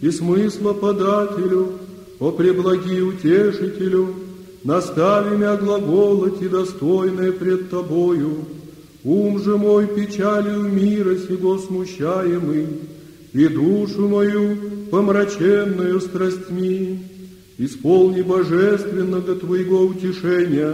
и смысла подателю, о преблаги утешителю, настави мя глаголоти достойное пред Тобою. Ум же мой печалью мира сего смущаемый, и душу мою помраченную страстьми. Исполни божественного Твоего утешения,